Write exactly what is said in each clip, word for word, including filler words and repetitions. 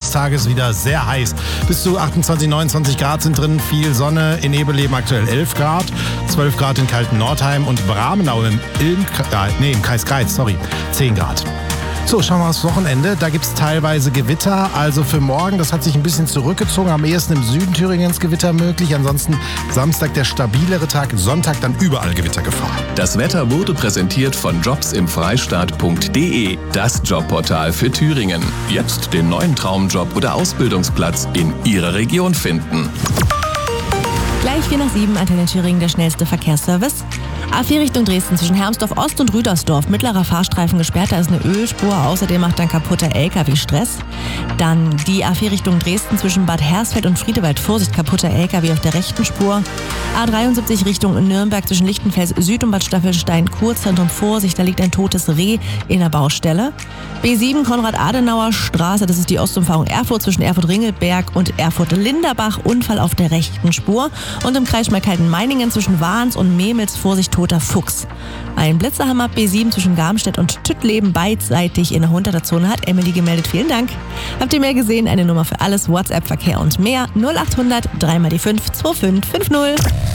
des Tages wieder sehr heiß. Bis zu achtundzwanzig, neunundzwanzig Grad sind drin, viel Sonne. In Ebeleben aktuell elf Grad, zwölf Grad in kalten Nordheim und Bramenau im, Ilm, äh, nee, im Kreis Greiz, sorry, zehn Grad. So, schauen wir aufs Wochenende. Da gibt es teilweise Gewitter. Also für morgen, das hat sich ein bisschen zurückgezogen. Am ehesten im Süden Thüringens Gewitter möglich. Ansonsten Samstag der stabilere Tag. Sonntag dann überall Gewittergefahr. Das Wetter wurde präsentiert von jobs im freistaat punkt de. Das Jobportal für Thüringen. Jetzt den neuen Traumjob oder Ausbildungsplatz in Ihrer Region finden. Gleich vier nach sieben, Antenne Thüringen, der schnellste Verkehrsservice. A vier Richtung Dresden zwischen Hermsdorf Ost und Rüdersdorf. Mittlerer Fahrstreifen gesperrt, da ist eine Ölspur. Außerdem macht ein kaputter L K W Stress. Dann die A vier Richtung Dresden zwischen Bad Hersfeld und Friedewald. Vorsicht, kaputter L K W auf der rechten Spur. A dreiundsiebzig Richtung Nürnberg zwischen Lichtenfels Süd und Bad Staffelstein. Kurzentrum, Vorsicht, da liegt ein totes Reh in der Baustelle. B sieben Konrad-Adenauer Straße, das ist die Ostumfahrung Erfurt zwischen Erfurt-Ringelberg und Erfurt-Linderbach. Unfall auf der rechten Spur. Und im Kreis Schmalkalden-Meiningen zwischen Wahns und Memels, Vorsicht, toter Fuchs. Ein Blitzerhammer B sieben zwischen Garmstedt und Tüttleben beidseitig in der hunderter Zone hat Emily gemeldet. Vielen Dank. Habt ihr mehr gesehen? Eine Nummer für alles, WhatsApp, Verkehr und mehr. null achthundert drei mal die fünf zwei fünf fünf null.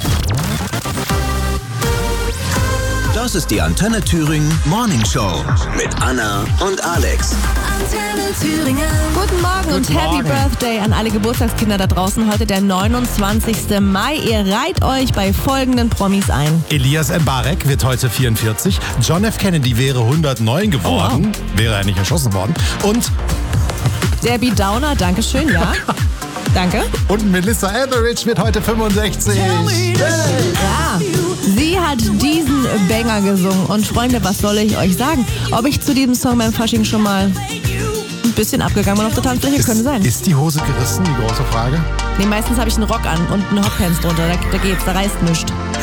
Das ist die Antenne Thüringen Morning Show mit Anna und Alex. Antenne Thüringen. Guten Morgen und Guten Happy Morgen. Birthday an alle Geburtstagskinder da draußen. Heute der neunundzwanzigsten Mai. Ihr reiht euch bei folgenden Promis ein. Elias Mbarek wird heute vierundvierzig. John F. Kennedy wäre hundertneun geworden. Oh, Wäre er nicht erschossen worden. Und, Debbie Downer, Dankeschön, ja. Danke. und Melissa Etheridge wird heute fünfundsechzig. Ja, sie hat diesen Banger gesungen. Und Freunde, was soll ich euch sagen? Ob ich zu diesem Song beim Fasching schon mal ein bisschen abgegangen bin auf der Tanzfläche, könnte sein. Ist die Hose gerissen, die große Frage? Nee, meistens habe ich einen Rock an und eine Hotpants drunter. Da, da geht's, da reißt nichts.